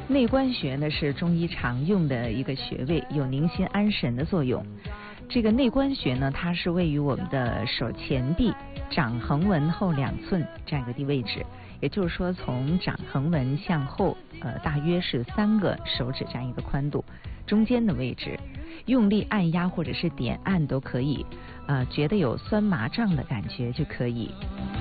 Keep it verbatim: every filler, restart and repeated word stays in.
内关穴呢是中医常用的一个穴位，有宁心安神的作用。这个内关穴呢，它是位于我们的手前臂掌横纹后两寸这样一个地位置，也就是说从掌横纹向后，呃，大约是三个手指这样一个宽度，中间的位置，用力按压或者是点按都可以，呃，觉得有酸麻胀的感觉就可以。